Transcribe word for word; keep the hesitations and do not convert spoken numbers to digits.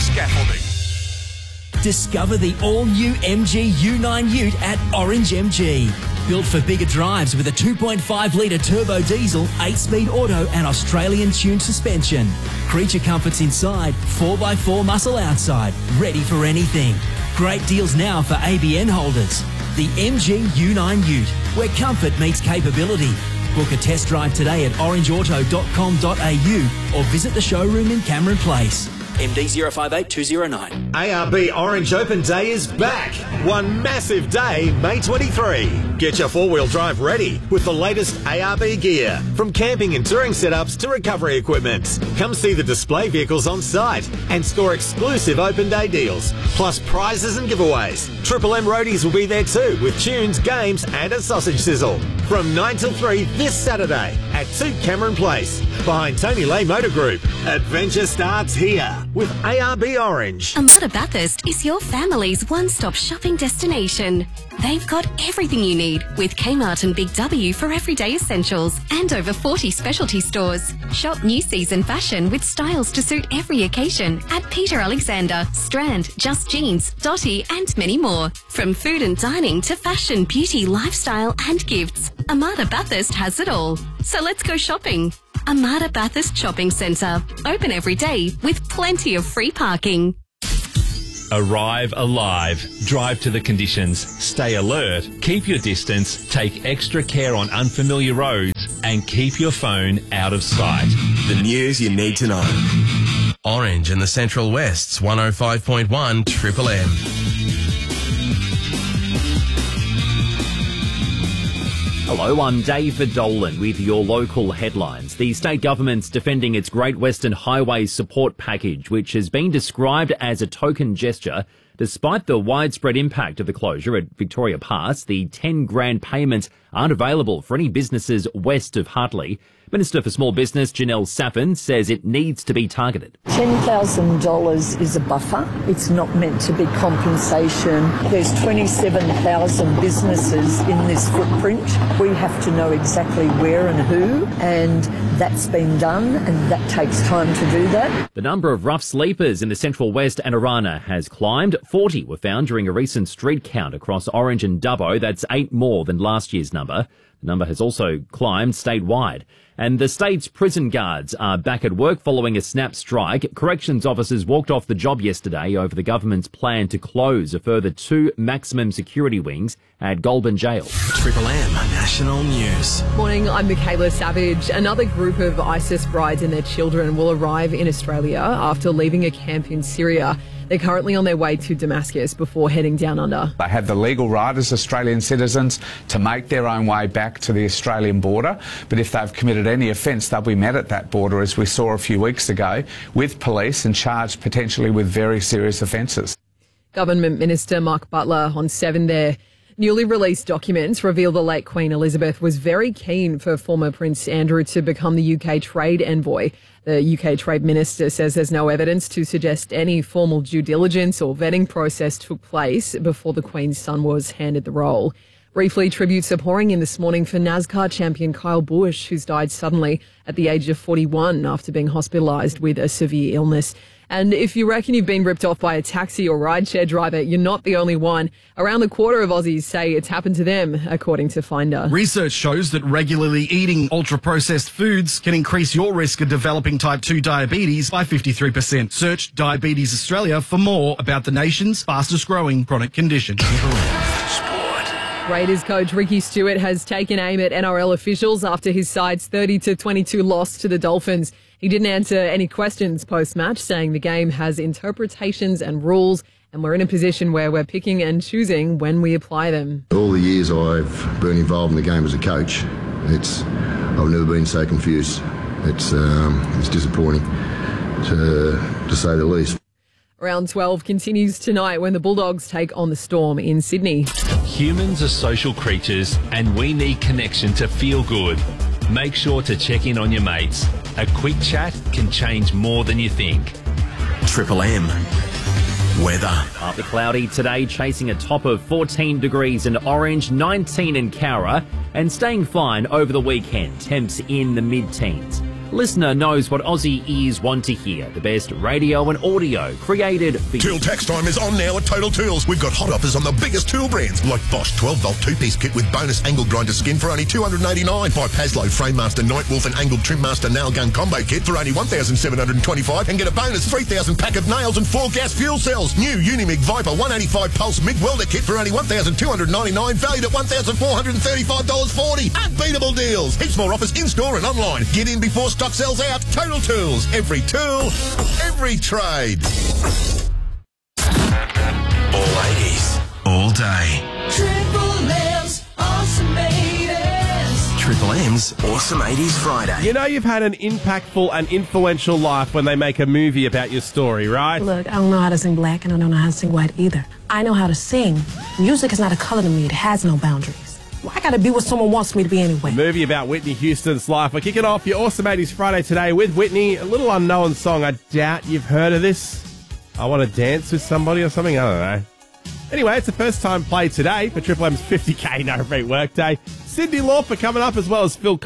Scaffolding. Discover the all-new M G U nine Ute at Orange M G. Built for bigger drives with a two point five litre turbo diesel, eight-speed auto and Australian-tuned suspension. Creature comforts inside, four by four muscle outside, ready for anything. Great deals now for A B N holders. The M G U nine Ute, where comfort meets capability. Book a test drive today at orange auto dot com dot a u or visit the showroom in Cameron Place. M D zero five eight two zero nine. A R B Orange Open Day is back. One massive day, May twenty-third. Get your four-wheel drive ready with the latest A R B gear. From camping and touring setups to recovery equipment. Come see the display vehicles on site and score exclusive Open Day deals. Plus prizes and giveaways. Triple M roadies will be there too with tunes, games and a sausage sizzle. From nine till three this Saturday at two Cameron Place. Behind Tony Lay Motor Group. Adventure starts here with A R B Orange. Amada Bathurst is your family's one-stop shopping destination. They've got everything you need with Kmart and Big W for everyday essentials and over forty specialty stores. Shop new season fashion with styles to suit every occasion at Peter Alexander, Strand, Just Jeans, Dotty and many more. From food and dining to fashion, beauty, lifestyle and gifts, Amada Bathurst has it all. So let's go shopping. Amada Bathurst Shopping Centre. Open every day with plenty of free parking. Arrive alive. Drive to the conditions. Stay alert. Keep your distance. Take extra care on unfamiliar roads. And keep your phone out of sight. The news you need to know. Orange in the Central West's one oh five point one Triple M. Hello, I'm David Dolan with your local headlines. The state government's defending its Great Western Highway support package, which has been described as a token gesture. Despite the widespread impact of the closure at Victoria Pass, the ten grand payments aren't available for any businesses west of Hartley. Minister for Small Business Janelle Saffin says it needs to be targeted. ten thousand dollars is a buffer. It's not meant to be compensation. There's twenty-seven thousand businesses in this footprint. We have to know exactly where and who, and that's been done, and that takes time to do that. The number of rough sleepers in the Central West and Arana has climbed. forty were found during a recent street count across Orange and Dubbo. That's eight more than last year's number. The number has also climbed statewide. And the state's prison guards are back at work following a snap strike. Corrections officers walked off the job yesterday over the government's plan to close a further two maximum security wings at Goulburn Jail. Triple M National News. Morning, I'm Michaela Savage. Another group of ISIS brides and their children will arrive in Australia after leaving a camp in Syria. They're currently on their way to Damascus before heading down under. They have the legal right as Australian citizens to make their own way back to the Australian border, but if they've committed any offence, they'll be met at that border, as we saw a few weeks ago, with police and charged potentially with very serious offences. Government Minister Mark Butler on seven there. Newly released documents reveal the late Queen Elizabeth was very keen for former Prince Andrew to become the U K trade envoy. The U K Trade Minister says there's no evidence to suggest any formal due diligence or vetting process took place before the Queen's son was handed the role. Briefly, tributes are pouring in this morning for NASCAR champion Kyle Busch, who's died suddenly at the age of forty-one after being hospitalised with a severe illness. And if you reckon you've been ripped off by a taxi or rideshare driver, you're not the only one. Around a quarter of Aussies say it's happened to them, according to Finder. Research shows that regularly eating ultra-processed foods can increase your risk of developing type two diabetes by fifty-three percent. Search Diabetes Australia for more about the nation's fastest-growing chronic condition. Raiders coach Ricky Stewart has taken aim at N R L officials after his side's thirty to twenty-two loss to the Dolphins. He didn't answer any questions post-match, saying the game has interpretations and rules, and we're in a position where we're picking and choosing when we apply them. All the years I've been involved in the game as a coach, it's I've never been so confused. It's um, it's disappointing, to, to say the least. Round twelve continues tonight when the Bulldogs take on the Storm in Sydney. Humans are social creatures and we need connection to feel good. Make sure to check in on your mates. A quick chat can change more than you think. Triple M. Weather. Partly cloudy today, chasing a top of fourteen degrees in Orange, nineteen in Cowra, and staying fine over the weekend. Temps in the mid-teens. Listener knows what Aussie ears want to hear. The best radio and audio created for you. Tool tax time is on now at Total Tools. We've got hot offers on the biggest tool brands like Bosch twelve volt two-piece kit with bonus angle grinder skin for only two hundred eighty-nine dollars. Buy Paslow Framemaster Nightwolf and Angled Trim Master Nail Gun Combo Kit for only one thousand seven hundred twenty-five dollars and get a bonus three thousand pack of nails and four gas fuel cells. New Unimig Viper one eighty-five Pulse MIG Welder Kit for only one thousand two hundred ninety-nine dollars, valued at one thousand four hundred thirty-five dollars forty. Unbeatable deals. Heaps more offers in-store and online. Get in before stock sells out. Total Tools. Every tool, every trade. All eighties, all day. Triple M's Awesome eighties. Triple M's Awesome eighties Friday. You know you've had an impactful and influential life when they make a movie about your story, right? Look, I don't know how to sing black and I don't know how to sing white either. I know how to sing. Music is not a color to me. It has no boundaries. Well, I gotta be what someone wants me to be anyway. A movie about Whitney Houston's life. We're kicking off your Awesome eighties Friday today with Whitney. A little unknown song. I doubt you've heard of this. I Want to Dance with Somebody or something. I don't know. Anyway, it's the first time played today for Triple M's fifty K No Repeat Workday. Cyndi Lauper coming up, as well as Phil